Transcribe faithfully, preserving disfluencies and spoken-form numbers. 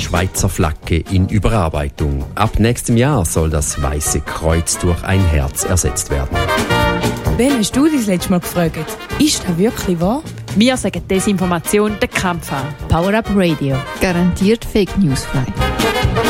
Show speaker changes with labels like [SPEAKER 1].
[SPEAKER 1] Schweizer Flagge in Überarbeitung. Ab nächstem Jahr soll das Weiße Kreuz durch ein Herz ersetzt werden.
[SPEAKER 2] Wen hast du das letzte Mal gefragt? Ist das wirklich wahr?
[SPEAKER 3] Wir sagen Desinformation den Kampf an.
[SPEAKER 4] Power Up Radio. Garantiert Fake News frei.